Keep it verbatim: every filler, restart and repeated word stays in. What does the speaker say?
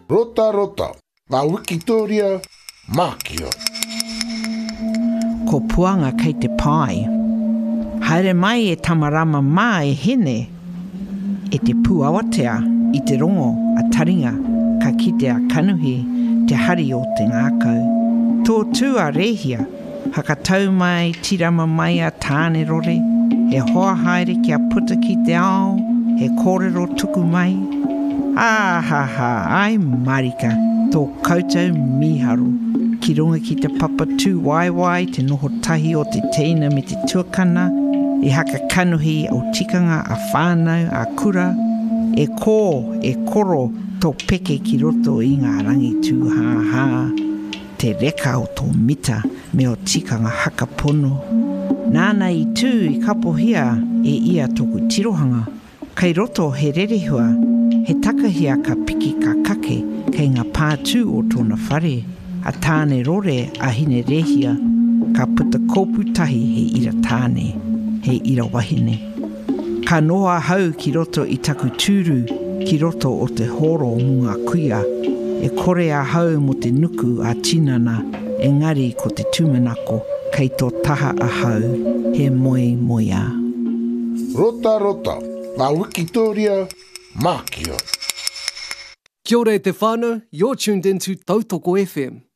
Rota rota, ngā Wikitoria, Mākia. Ko puanga kei te pai. Haere mai e tamarama mā e hene. E te pūawatea i te rongo a taringa ka kite a kanuhi te hari o te ngākau. Tō tū a rehia, hakatau mai tirama mai a tāne rore, he hoa haere kia puta ki te ao, he kōrero tuku mai. Ah ha ha, ai marika, tō koutou miharu. Ki runga ki te papa tū waiwai, te noho tahi o te teina me te tuakana, e haka kanuhi au tikanga a whānau, a kura, e kō, e koro, tō peke ki roto i ngā rangi tū hā hā. Te reka o tō mita me o tikanga haka pono. Nāna i tū i kapohia e ia tōku tirohanga. Kei roto he rerehua, he takahia ka piki ka kake kei ngā pātū o tōna whare. A tāne rore a hine rehia, ka puta kōpu tahi he ira tāne, he ira wahine. Ka noa hau ki roto i taku tūru, ki roto o te horo o munga kuia, e kore a hau mo te nuku a tinana, engari ko te tūmanako, kei tō taha a hau, he moe moia. Rota rota, ngā Wikitoria, Mākia. Kia ora e te whānau, you're tuned into Tautoko F M.